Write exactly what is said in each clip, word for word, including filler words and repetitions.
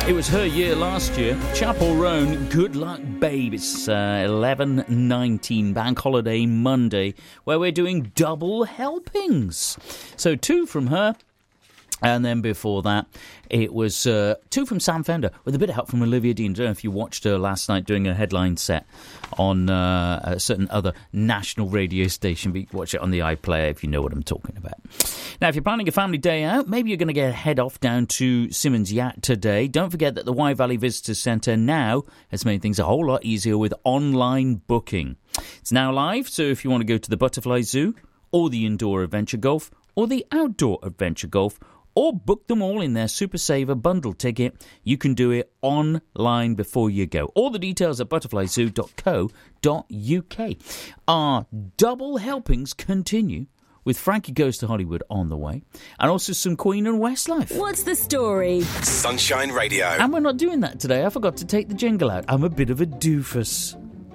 It was her year last year. Chapel Roan, Good Luck Babe. It's uh, eleven nineteen, Bank Holiday Monday, where we're doing double helpings. So two from her. And then before that, it was uh, two from Sam Fender, with a bit of help from Olivia Dean. I don't know if you watched her last night doing a headline set on uh, a certain other national radio station, but you can watch it on the iPlayer if you know what I'm talking about. Now, if you're planning a family day out, maybe you're going to get head off down to Simmons Yacht today. Don't forget that the Wye Valley Visitor Centre now has made things a whole lot easier with online booking. It's now live, so if you want to go to the Butterfly Zoo, or the Indoor Adventure Golf, or the Outdoor Adventure Golf, or book them all in their Super Saver bundle ticket, you can do it online before you go. All the details at butterfly zoo dot co dot uk. Our double helpings continue with Frankie Goes to Hollywood on the way, and also some Queen and Westlife. What's the story? Sunshine Radio. And we're not doing that today. I forgot to take the jingle out. I'm a bit of a doofus.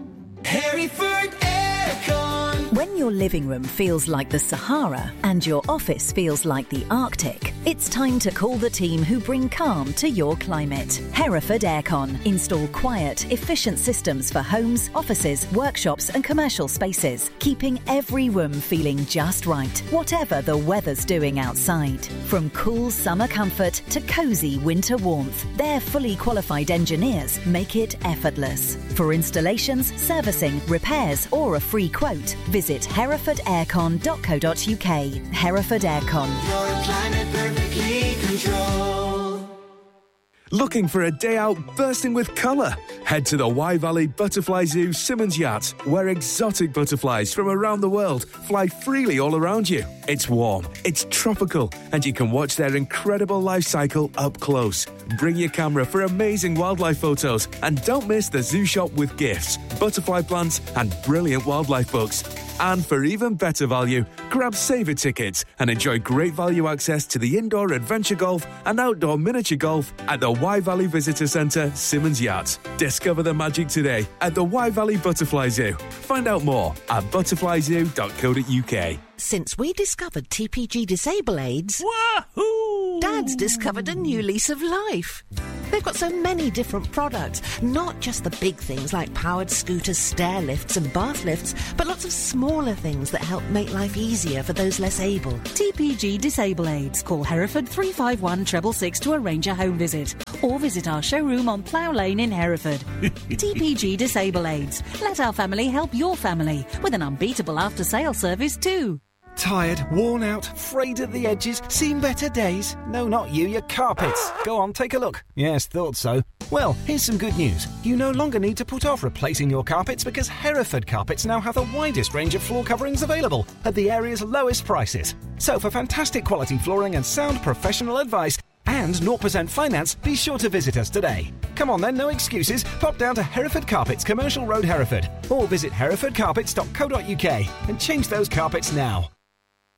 Hereford Aircon. When your living room feels like the Sahara and your office feels like the Arctic, it's time to call the team who bring calm to your climate. Hereford Aircon. Install quiet, efficient systems for homes, offices, workshops and commercial spaces, keeping every room feeling just right, whatever the weather's doing outside. From cool summer comfort to cosy winter warmth, their fully qualified engineers make it effortless. For installations, servicing, repairs or a free quote, visit hereford aircon dot co dot uk. Hereford Aircon. Your climate perfectly controlled. Looking for a day out bursting with colour? Head to the Wye Valley Butterfly Zoo Simmons Yacht, where exotic butterflies from around the world fly freely all around you. It's warm, it's tropical, and you can watch their incredible life cycle up close. Bring your camera for amazing wildlife photos, and don't miss the zoo shop with gifts, butterfly plants, and brilliant wildlife books. And for even better value, grab saver tickets and enjoy great value access to the indoor adventure golf and outdoor miniature golf at the Wye Valley Visitor Centre, Simmons Yacht. Discover the magic today at the Wye Valley Butterfly Zoo. Find out more at butterfly zoo dot co dot uk. Since we discovered T P G Disable Aids, Wahoo! Dad's discovered a new lease of life. They've got so many different products, not just the big things like powered scooters, stair lifts and bath lifts, but lots of smaller things that help make life easier for those less able. T P G Disable Aids. Call Hereford three five one six six six to arrange a home visit, or visit our showroom on Plough Lane in Hereford. T P G Disable Aids. Let our family help your family with an unbeatable after-sales service too. Tired, worn out, frayed at the edges, seen better days? No, not you, your carpets. Go on, take a look. Yes, thought so. Well, here's some good news. You no longer need to put off replacing your carpets because Hereford Carpets now have the widest range of floor coverings available at the area's lowest prices. So for fantastic quality flooring and sound professional advice and zero percent finance, be sure to visit us today. Come on then, no excuses. Pop down to Hereford Carpets, Commercial Road, Hereford, or visit hereford carpets dot co dot uk and change those carpets now.